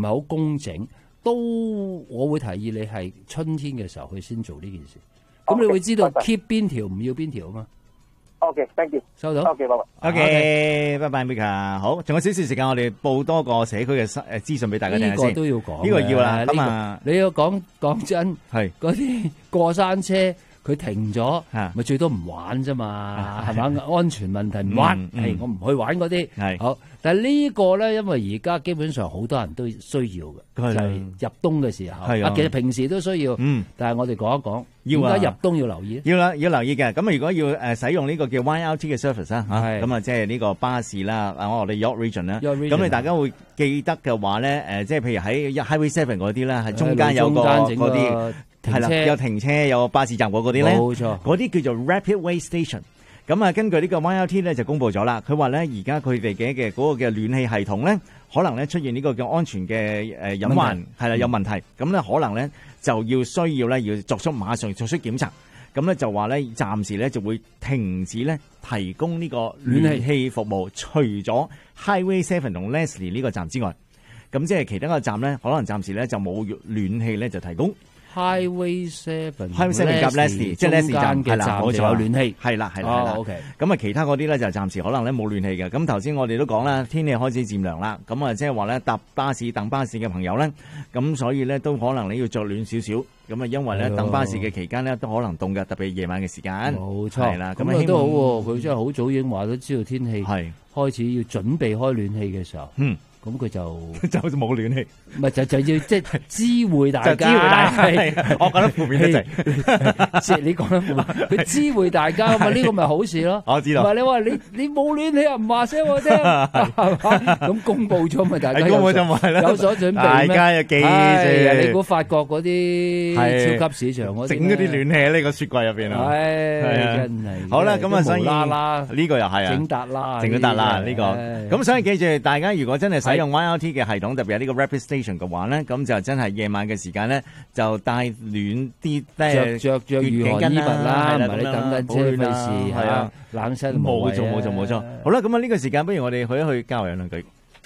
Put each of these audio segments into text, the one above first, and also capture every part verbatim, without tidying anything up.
係好工整，都我會提議你係春天嘅時候去先做呢件事。咁、okay, 你會知道 keep 邊條唔要邊條啊嘛。 OK，thank you。 收到。 OK，拜拜。 OK，拜拜 Mika。好，仲有少少時間，我哋報多個社區嘅誒資訊俾大家聽下先。 呢個都要講。 呢個要啦。咁、這、 啊、個，你要講講真，係嗰啲過山車佢停咗，咪最多唔玩啫嘛，係嘛？安全問題唔玩，係、嗯嗯、我唔去玩嗰啲。係好，但係呢個咧，因為而家基本上好多人都需要嘅，就係、是、入冬嘅時候。係啊，其實平時都需要。嗯，但係我哋講一講。要啊！入冬要留意， 要啦，要留意嘅。咁啊，如果要誒使用呢個叫 Y L T 嘅 service 啦，嚇，咁啊，即係呢個巴士啦，啊，我哋 York Region 啦，咁你大家會記得嘅話咧，誒，即係譬如喺 Highway Seven 嗰啲咧，係中間有個嗰啲係啦，有停車有巴士站嗰啲咧，冇錯，嗰啲叫做 Rapid Way Station。咁啊，根據呢個 Y L T 咧就公佈咗啦，佢話咧而家佢哋嘅嘅嗰個嘅暖氣系統咧，可能咧出現呢個叫安全嘅誒隱患，係啦有問題，咁咧可能咧就要需要咧要作出馬上作出檢查，咁咧就話咧暫時咧就會停止咧提供呢個暖氣服務，除咗 Highway Seven 同 Leslie 呢個站之外，咁即係其他個站咧可能暫時咧就冇暖氣咧就提供。 Highway Seven、Highway Seven 夾 Leslie， 即係 Leslie 站係啦，冇錯，有暖氣，係啦，係啦，係啦。OK，咁啊，其他嗰啲咧就暫時可能咧冇暖氣嘅。咁頭先我哋都講啦，天氣開始漸涼啦，咁啊，即係話咧搭巴士等巴士嘅朋友咧，咁所以咧都可能你要着暖少少。咁啊，因為咧等巴士嘅期間咧都可能凍嘅，特別夜晚嘅時間。冇錯，係啦。咁啊都好喎，佢真係好早已經話都知道天氣係開始要準備開暖氣嘅時候。嗯。咁佢就就冇暖氣， 唔係就就要即係知會大家， 知會大家。我覺得負面得滯， 即係你講得負面，佢知會大家咁啊，呢個咪好事咯。 我知道。 唔係你話你你冇暖氣又唔話聲我聽，係嘛？咁公佈咗咪大家有所有所準備咩？ 大家要記住。 你估法國嗰啲超級市場嗰啲整嗰啲暖氣喺呢個雪櫃入邊啊？ 係真係。 好啦，咁啊，所以啦啦呢個又係啊， 整達啦， 整咗達啦呢個。咁所以記住，大家如果真係使用 Y L T 嘅系統，特別係呢個 Rapid Station 嘅話咧，咁就真係夜晚嘅時間咧，就帶暖啲， 着着着御寒衣物啦，唔係你等緊車費事係啊，冷身冇錯冇錯冇錯。好啦，咁啊呢個時間，不如我哋去一去交流兩句。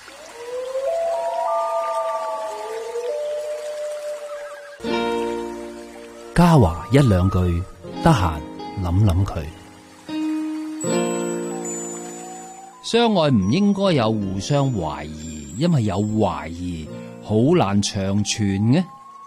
嘉華一兩句，得閒諗諗佢。相愛唔應該有互相懷疑，因為有懷疑好難長存嘅。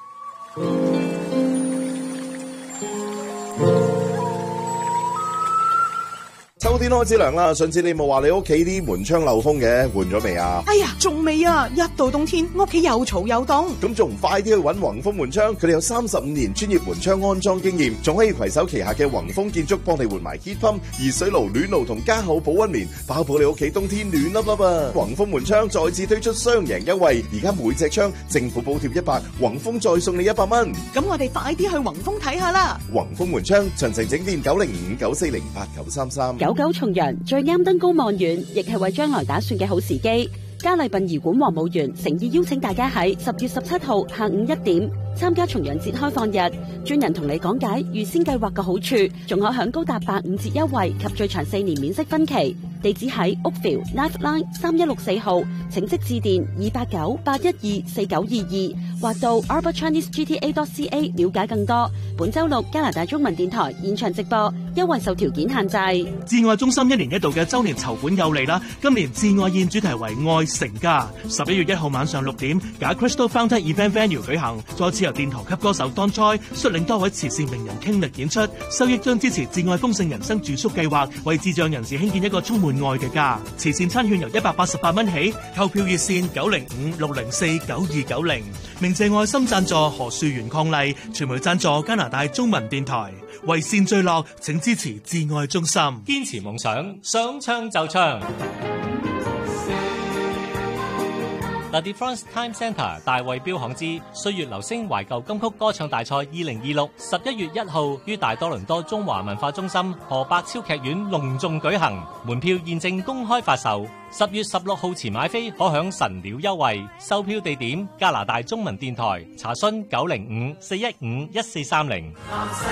秋天開始涼啦，上次你冇話你屋企啲門窗漏風嘅，換咗未啊？ 哎呀，仲未啊！一到冬天，屋企又嘈又凍。 咁仲唔快啲去揾宏豐門窗？佢哋有三十五年專業門窗安裝經驗，仲可以攜手旗下嘅宏豐建築幫你換埋 heat pump、熱水爐、暖爐同加厚保溫棉，包保你屋企冬天暖粒粒啊！宏豐門窗再次推出雙贏優惠，而家每隻窗政府補貼一百，宏豐再送你一百蚊。 咁我哋快啲去宏豐睇下啦！ 宏豐門窗詳情整電九零五九四零八九三三。 九九重陽最啱登高望遠，亦係為將來打算嘅好時機。嘉麗殯儀館黃墓園誠意邀請大家喺十月十七號下午一點參加重陽節開放日，專人同你講解預先計劃嘅好處，仲可享高達八五折優惠及最長四年免息分期。地址喺 Oakville Life Line 三一六四號，請即致電二八九八一二四九二二或到 Arbor Chinese G T A dot C A 了解更多。本周六加拿大中文電台現場直播，優惠受條件限制。 至愛中心一年一度嘅周年籌款又嚟啦！今年至愛宴主題為愛成家，十一月一號晚上六點，假 Crystal Fountain Event Venue 舉行，再次由殿堂級歌手 Don Choi 率領多位慈善名人傾力演出，收益將支持至愛豐盛人生住宿計劃，為智障人士興建一個充滿愛嘅家。慈善餐券由一百八十八蚊起，購票熱線九零五六零四九二九零。鳴謝愛心贊助何樹源伉儷，傳媒贊助加拿大中文電台。為善最樂，請支持至愛中心。 堅持夢想，想唱就唱。The DeFrance Time Centre 大衛標行之歲月留聲懷舊金曲歌唱大賽二零二六，十一月一號於大多倫多中華文化中心何百超劇院隆重舉行，門票現正公開發售。十月十六號前買飛可享神鳥優惠，售票地點加拿大中文電台，查詢九零五四一五一四三零。